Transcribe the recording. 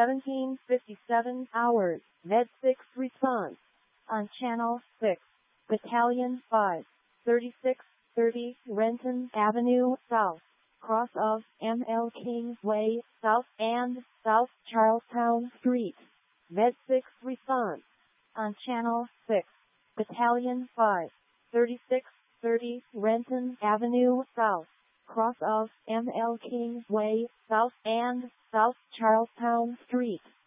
17:57 hours. Med 6 response. On Channel 6. Battalion 5. 3630 Renton Avenue South. Cross of M.L. Kingsway South and South Charlestown Street. Med 6 response. On Channel 6. Battalion 5. 3630 Renton Avenue South. Cross of M.L. Kingsway South and South Charlestown Street.